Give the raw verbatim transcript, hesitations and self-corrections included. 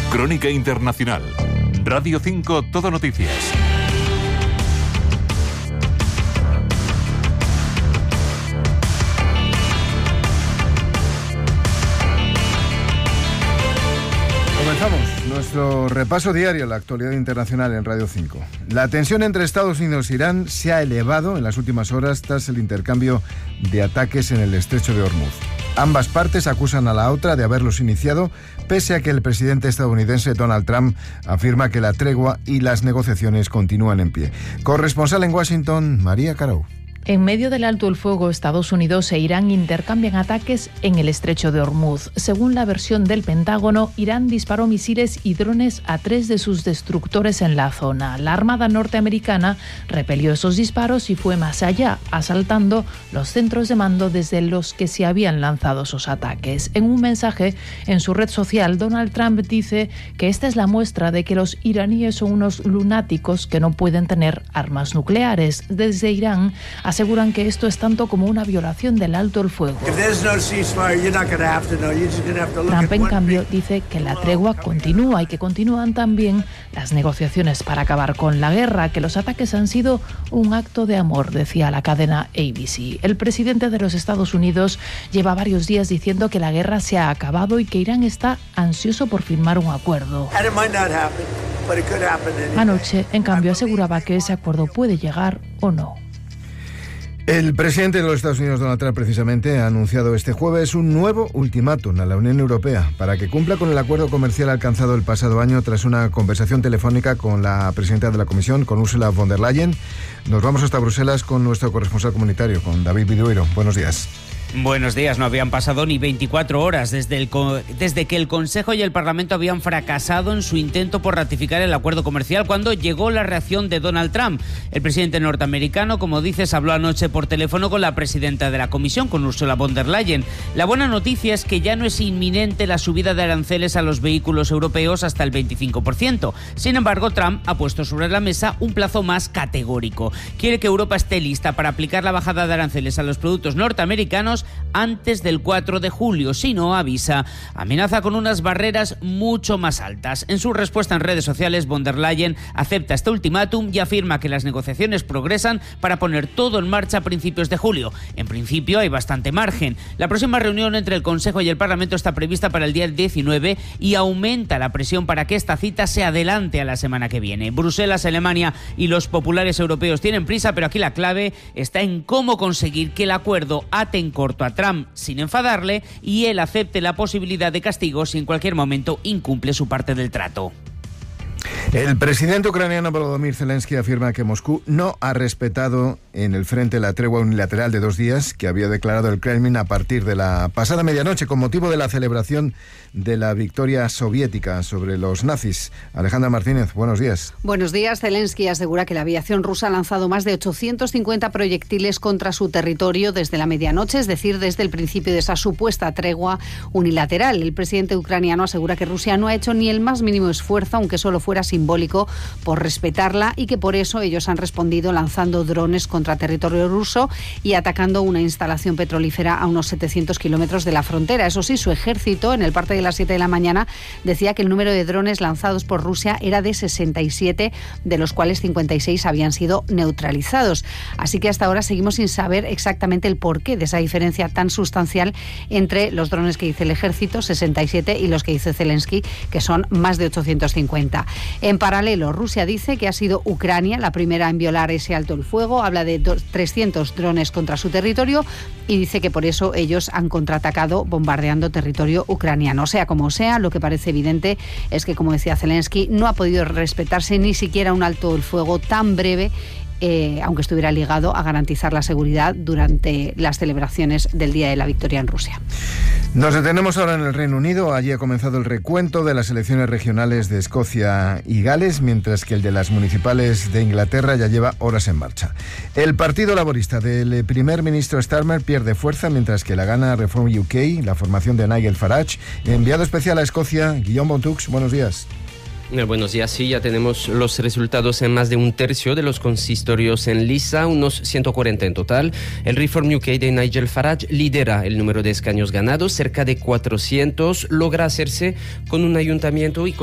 Crónica Internacional. Radio cinco Todo Noticias. Comenzamos nuestro repaso diario a la actualidad internacional en Radio cinco. La tensión entre Estados Unidos e Irán se ha elevado en las últimas horas tras el intercambio de ataques en el estrecho de Hormuz. Ambas partes acusan a la otra de haberlos iniciado, pese a que el presidente estadounidense Donald Trump afirma que la tregua y las negociaciones continúan en pie. Corresponsal en Washington, María Carau. En medio del alto el fuego, Estados Unidos e Irán intercambian ataques en el estrecho de Hormuz. Según la versión del Pentágono, Irán disparó misiles y drones a tres de sus destructores en la zona. La Armada norteamericana repelió esos disparos y fue más allá, asaltando los centros de mando desde los que se habían lanzado esos ataques. En un mensaje en su red social, Donald Trump dice que esta es la muestra de que los iraníes son unos lunáticos que no pueden tener armas nucleares. Desde Irán aseguran que esto es tanto como una violación del alto el fuego. Trump, en cambio, dice que la tregua continúa y que continúan también las negociaciones para acabar con la guerra, que los ataques han sido un acto de amor, decía la cadena A B C. El presidente de los Estados Unidos lleva varios días diciendo que la guerra se ha acabado y que Irán está ansioso por firmar un acuerdo. Anoche, en cambio, aseguraba que ese acuerdo puede llegar o no. El presidente de los Estados Unidos, Donald Trump, precisamente ha anunciado este jueves un nuevo ultimátum a la Unión Europea para que cumpla con el acuerdo comercial alcanzado el pasado año tras una conversación telefónica con la presidenta de la Comisión, con Ursula von der Leyen. Nos vamos hasta Bruselas con nuestro corresponsal comunitario, con David Vidueiro. Buenos días. Buenos días. No habían pasado ni veinticuatro horas desde, el, desde que el Consejo y el Parlamento habían fracasado en su intento por ratificar el acuerdo comercial cuando llegó la reacción de Donald Trump. El presidente norteamericano, como dices, habló anoche por teléfono con la presidenta de la Comisión, con Ursula von der Leyen. La buena noticia es que ya no es inminente la subida de aranceles a los vehículos europeos hasta el veinticinco por ciento. Sin embargo, Trump ha puesto sobre la mesa un plazo más categórico. Quiere que Europa esté lista para aplicar la bajada de aranceles a los productos norteamericanos antes del cuatro de julio, si no, avisa, amenaza con unas barreras mucho más altas. En su respuesta en redes sociales, von der Leyen acepta este ultimátum y afirma que las negociaciones progresan para poner todo en marcha a principios de julio. En principio hay bastante margen. La próxima reunión entre el Consejo y el Parlamento está prevista para el día diecinueve y aumenta la presión para que esta cita se adelante a la semana que viene. Bruselas, Alemania y los populares europeos tienen prisa, pero aquí la clave está en cómo conseguir que el acuerdo ate en corto a Trump sin enfadarle y él acepte la posibilidad de castigo si en cualquier momento incumple su parte del trato. El presidente ucraniano Volodymyr Zelensky afirma que Moscú no ha respetado en el frente la tregua unilateral de dos días que había declarado el Kremlin a partir de la pasada medianoche con motivo de la celebración de la victoria soviética sobre los nazis. Alejandra Martínez, buenos días. Buenos días. Zelensky asegura que la aviación rusa ha lanzado más de ochocientos cincuenta proyectiles contra su territorio desde la medianoche, es decir, desde el principio de esa supuesta tregua unilateral. El presidente ucraniano asegura que Rusia no ha hecho ni el más mínimo esfuerzo, aunque solo fuera simbólico, por respetarla y que por eso ellos han respondido lanzando drones contra territorio ruso y atacando una instalación petrolífera a unos setecientos kilómetros de la frontera. Eso sí, su ejército, en el parte de las siete de la mañana, decía que el número de drones lanzados por Rusia era de sesenta y siete, de los cuales cincuenta y seis habían sido neutralizados. Así que hasta ahora seguimos sin saber exactamente el porqué de esa diferencia tan sustancial entre los drones que dice el ejército, sesenta y siete, y los que dice Zelensky, que son más de ochocientos cincuenta. En paralelo, Rusia dice que ha sido Ucrania la primera en violar ese alto el fuego, habla de trescientos drones contra su territorio y dice que por eso ellos han contraatacado bombardeando territorio ucraniano. Sea como sea, lo que parece evidente es que, como decía Zelensky, no ha podido respetarse ni siquiera un alto el fuego tan breve, Eh, aunque estuviera ligado a garantizar la seguridad durante las celebraciones del Día de la Victoria en Rusia. Nos detenemos ahora en el Reino Unido. Allí ha comenzado el recuento de las elecciones regionales de Escocia y Gales, mientras que el de las municipales de Inglaterra ya lleva horas en marcha. El Partido Laborista del primer ministro Starmer pierde fuerza, mientras que la gana Reform U K, la formación de Nigel Farage. Enviado especial a Escocia, Guillaume Bontux, buenos días. Buenos días, sí, ya tenemos los resultados en más de un tercio de los consistorios en lista, unos ciento cuarenta en total. El Reform U K de Nigel Farage lidera el número de escaños ganados, cerca de cuatrocientos, logra hacerse con un ayuntamiento y con